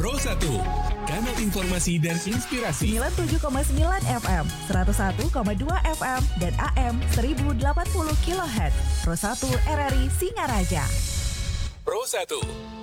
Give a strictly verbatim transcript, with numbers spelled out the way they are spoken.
Pro satu, kanal informasi dan inspirasi. sembilan puluh tujuh koma sembilan F M, seratus satu koma dua F M, dan A M seribu delapan puluh kilohertz. Pro satu R R I Singaraja. Pro satu.